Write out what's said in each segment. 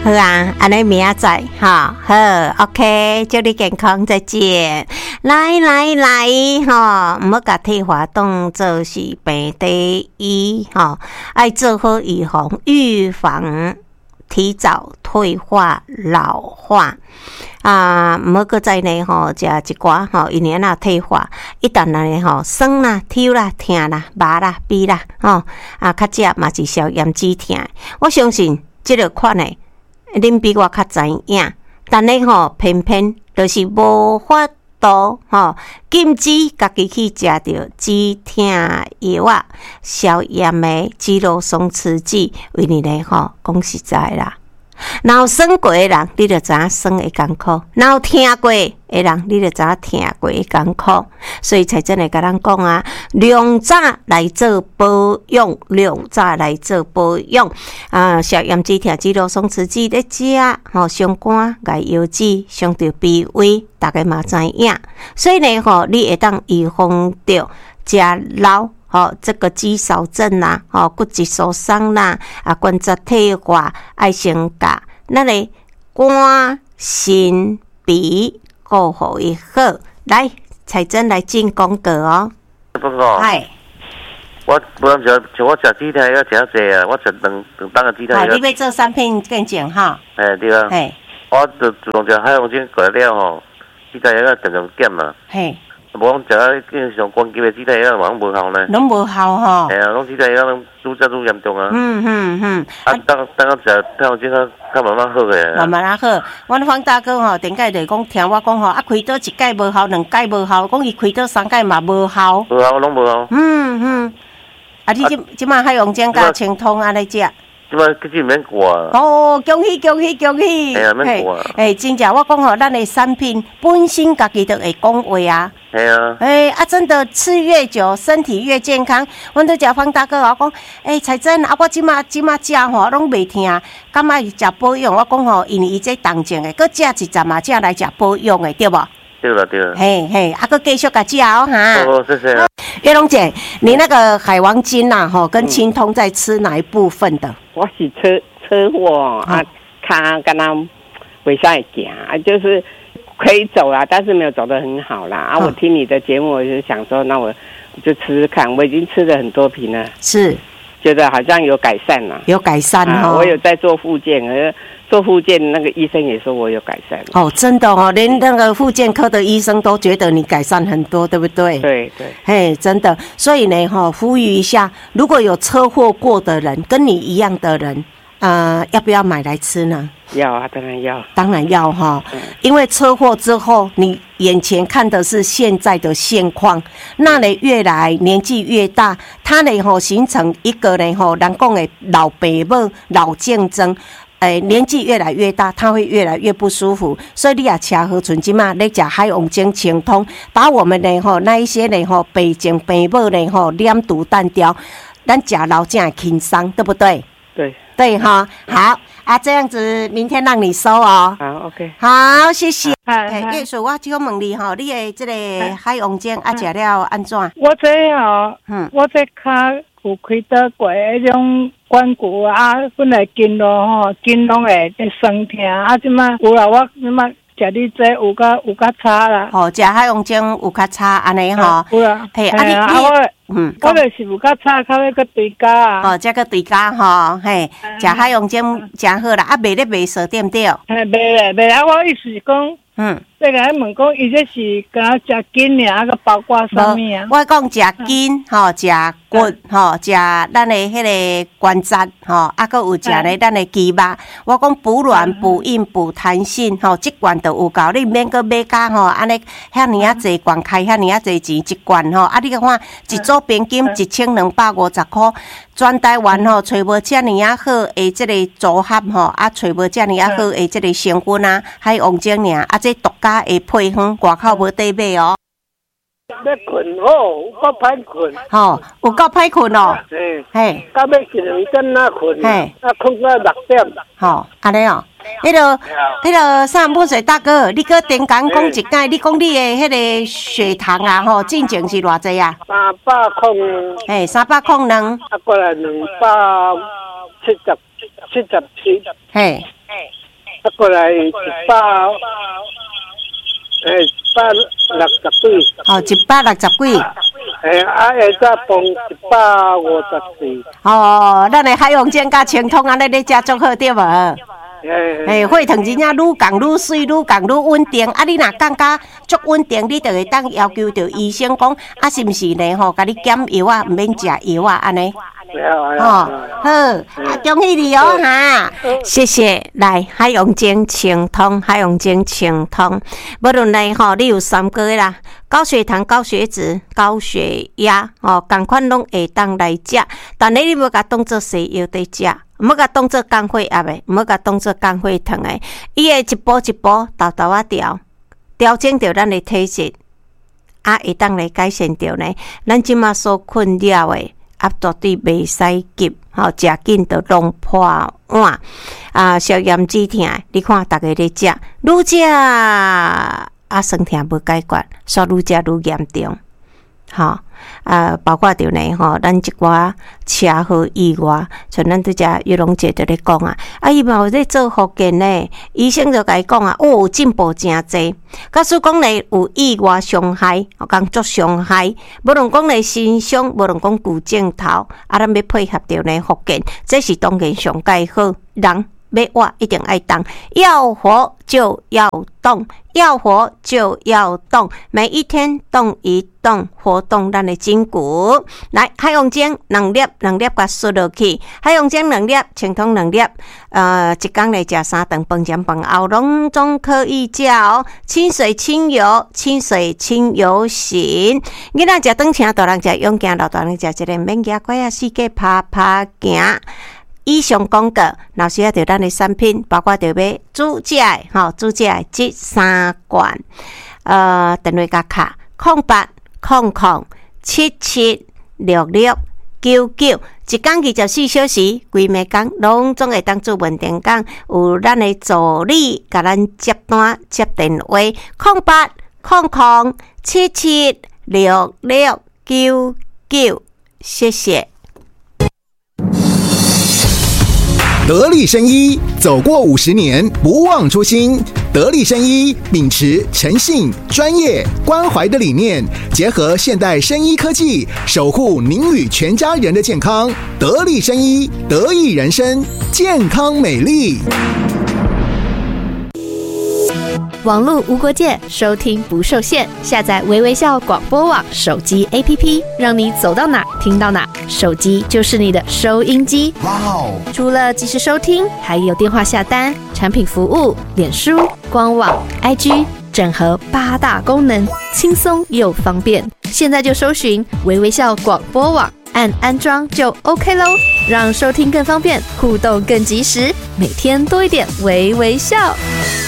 好啊，安尼明仔载哈，好 ，OK， 祝你健康，再见。来，哈，唔好甲退化当做是病第一哈，爱做好预防提早退化老化啊，唔好搁再呢吼，食一寡吼，因为那退化，一旦呢吼酸啦、抽啦、痛啦、麻啦、痹啦吼啊，较食嘛是消炎止痛。我相信即个款的。恁比我较知影，但呢吼偏偏就是无法度吼禁止家己去食着止痛药啊、消炎的肌肉松弛剂，因为呢吼讲实在啦。若有酸过的人，你就知影酸会艰苦；若有听过的人，你就知影听过的艰苦。所以才真会甲咱讲啊，量早来做保养，啊，消炎止痛、肌肉松弛剂咧食，吼，伤肝、癌腰子、伤着脾胃，大家嘛知影。所以呢，吼，你会当预防着食老。这个肌少症啦，骨质疏松啦，啊，关节退化，爱先甲咱的肝、心、脾顾好伊好。来，彩珍来进广告哦。 嗨，我不能像我食鸡腿要食济啊，我食两档的鸡腿。 你要做3片更正哈？ 对啊。我就自从食海洋煎过了吼，鸡腿要常常减嘛。 嘿。 无讲食啊，经常关机的鸡腿药，拢无效呢。 拢无效吼。 拢鸡腿药拢愈严重啊。等我食海洋煎较慢慢好个。 慢慢好，阮方大哥吼，顶届就讲听我讲吼，啊开刀1届无效2届无效，讲伊开刀3届嘛无效。 无效，拢无效。 啊，你即马海洋煎甲清通安尼食。 即摆去免挂。 哦，恭喜！ 免挂。 真正我讲吼，咱的产品本身家己就会讲话啊。真的吃越久，身体越健康。阮都食方大哥我讲，彩珍啊，我即马食吼，拢袂疼，感觉食保养。我讲吼，因为伊这动静的，搁食一阵嘛，才来食保养的，对无？ 对了。 搁继续甲食哦哈。 谢谢。 月龙姐，你那个海王精呐，吼，跟清通在吃哪一部分的？ 我是车祸啊，他跟他袂使行啊，就是可以走啦，但是没有走得很好啦。啊，我听你的节目，我就想说，那我就吃吃看。我已经吃了很多瓶了， 是觉得好像有改善了， 有改善哈。 我有在做复健，做复健那个医生也说我有改善哦，真的哦，连那个复健科的医生都觉得你改善很多，对不对？ 对， 真的。所以呢，呼吁一下，如果有车祸过的人，跟你一样的人，要不要买来吃呢？ 要啊，当然要哈，因为车祸之后，你眼前看的是现在的现况，那呢越来年纪越大，它呢形成一个呢人讲的老爸母老竞争。年纪越来越大，他会越来越不舒服，所以你也吃好存金嘛，你吃海王精清通，把我们的那一些呢病情病母呢染毒淡掉，咱吃老正会轻松，对不对？对哈，好啊，这样子明天让你收哦。 好 ，OK， 好，谢谢。月叔，我就问你吼，你的这个海王精食了安怎？ 我这我这脚有开刀过迄种管骨啊，本来筋络筋拢会酸痛啊，即摆有啦，我即摆食你这有较差啦。 食海王精有较差安尼吼。 有啦。我就是有较差，较要搁对家啊。 再搁对家吼，食海王精真好啦，卖咧卖臊对不对？ 卖啊！我意思是讲。这个问讲，伊这是敢食筋尔，个包括啥物啊？ 我讲食筋食骨食咱的迄个关节搁有食咧咱的肌肉。我讲补软、补硬、补弹性即罐都有够，你免搁买甲安尼遐尔啊济罐开遐尔啊济钱一罐你看一组平均1250块，全台湾找无遮尔啊好的即个组合找无遮尔啊好的即个成分啊，海王精尔这独家的配方，外口无得买哦。 要困有够歹困。 有够歹困哦。 到要12点仔困。困到6点。 安尼哦。迄个啥木水大哥，你搁顶讲一解，你讲你的迄个血糖啊，进前是偌济啊？302。302。 过来277。 过来160几。 哦，160几。 下早饭154。 哦，咱的海洋煎甲清通安尼咧食足好对无？血糖真正愈降愈水，愈降愈稳定。啊，你若感觉足稳定，你就会当要求着医生讲，啊，是毋是呢？甲你减药啊，毋免食药啊，安尼。好，恭喜你哦哈！谢谢。来，海洋精清通，海洋精清通。无论呢你有3个啦，高血糖、高血脂、高血压，同款拢会当来食。但你要甲当做西药在食，毋好甲当做降血压的，毋好甲当做降血糖的。伊会一步一步豆豆啊调整着咱的体质，啊，会当来改善着呢。咱即马所困扰的。绝对袂使急，食紧就弄破碗啊！消炎止痛，你看大家咧食，愈食啊酸痛无解决，煞愈食愈严重。包括着呢咱一寡车祸意外，像咱拄则玉龙姐就咧讲啊，伊嘛有咧做复健呢，医生就甲伊讲啊，有进步诚济。假使讲呢有意外伤害，工作伤害，无论讲呢身伤，无论讲骨正头，咱要配合着呢复健，这是当然上介好。人要活一定爱动，要活就要动，要活就要动，每一天动一动，活动咱的筋骨。来，海洋精2粒甲输落去，海洋精2粒，清通2粒，一天来食3顿饭前饭后拢总可以食哦。清水清油，清水清油型。囡仔食顿请大人食勇行，老大人食一个免惊怪啊，世界拍行。以上广告，若需要着咱的产品，包括着要煮食的，煮食的这3罐，电话卡0800776699，一天24小时，规暝工拢总会当做文电讲，有咱的助理甲咱接单接电话，0800776699，谢谢。 得力生医走过50年，不忘初心。得力生医秉持诚信、专业、关怀的理念，结合现代生医科技，守护您与全家人的健康。得力生医，得益人生，健康美丽。 网络无国界，收听不受限。下载微微笑广播网手机 APP， 让你走到哪听到哪，手机就是你的收音机。哇哦！除了即时收听，还有电话下单、产品服务、脸书、官网、IG， 整合8大功能，轻松又方便。现在就搜寻微微笑广播网，按安装就 OK 咯，让收听更方便，互动更及时，每天多一点微微笑。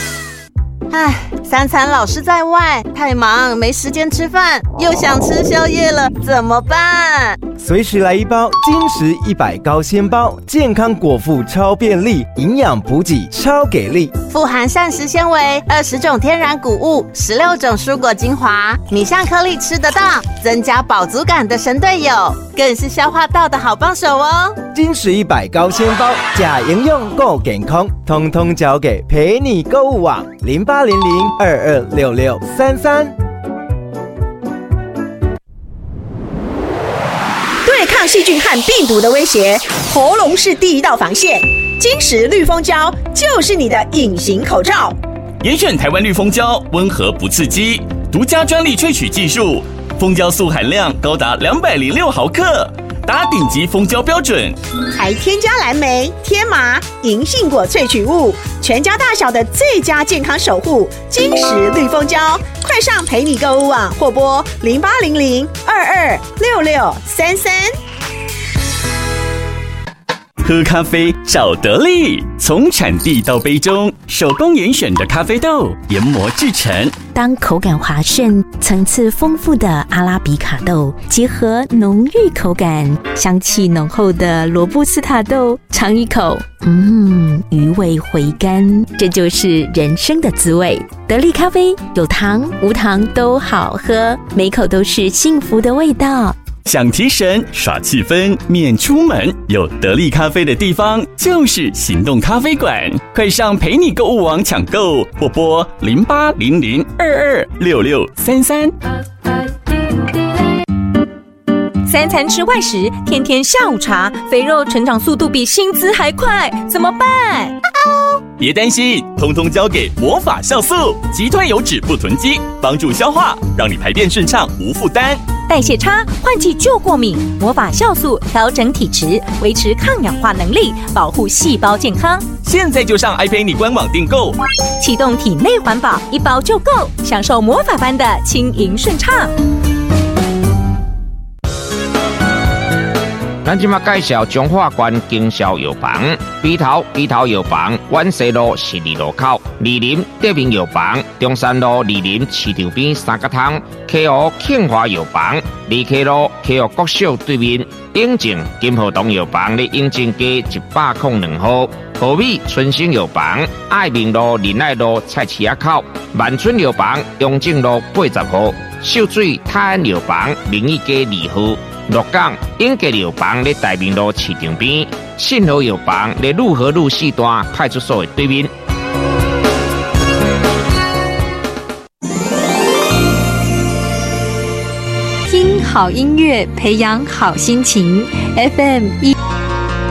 3餐老是在外，太忙没时间吃饭，又想吃宵夜了，怎么办？ 随时来一包金石100高纤包，健康果腹超便利，营养补给超给力， 富含膳食纤维、20种天然谷物、16种蔬果精华，米香颗粒吃得到，增加饱足感的神队友，更是消化道的好帮手哦。 金石100高纤包，假营养够健康，通通交给陪你购物网0800226633。 对抗细菌和病毒的威胁，喉咙是第一道防线。金石绿蜂胶就是你的隐形口罩。 严选台湾绿蜂胶，温和不刺激，独家专利萃取技术，蜂胶素含量高达206毫克，达顶级蜂胶标准， 还添加蓝莓、天麻、银杏果萃取物，全家大小的最佳健康守护。金石绿蜂胶，快上陪你购物网或拨0800226633。 喝咖啡找得力，从产地到杯中，手工严选的咖啡豆研磨制成。 当口感滑顺、层次丰富的阿拉比卡豆结合浓郁口感、香气浓厚的罗布斯塔豆，尝一口，余味回甘，这就是人生的滋味。得力咖啡有糖无糖都好喝，每口都是幸福的味道。 想提神耍气氛免出门，有得力咖啡的地方就是行动咖啡馆。快上陪你购物网抢购，或拨0800226633。 三餐吃外食，天天下午茶，肥肉成长速度比薪资还快，怎么办？ 别担心，通通交给魔法酵素，极端油脂不囤积，帮助消化，让你排便顺畅无负担。 代谢差，换季就过敏，魔法酵素调整体质，维持抗氧化能力，保护细胞健康。 现在就上爱陪你官网订购， 启动体内环保，1包就够，享受魔法般的轻盈顺畅。 咱今麦介绍中华关经销药房，鼻头药房，万西路12路口，二林德明药房，中山路二林市场边三角汤，KO 庆华药房，2K路 KO 国小对面，永靖金河东药房咧永靖街102号，和美春兴药房，爱民路仁爱路菜市仔口，万春药房永靖路80号，秀水泰安药房民意街2号。鹿港永吉药房咧大明路市场边，信和药房咧路和路4段派出所的对面。 听好音乐，培养好心情。FM1